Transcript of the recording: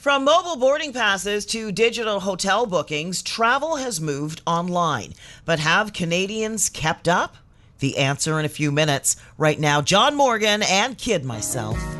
From mobile boarding passes to digital hotel bookings, travel has moved online. But have Canadians kept up? The answer in a few minutes. Right now, John Morgan and Kid Myself.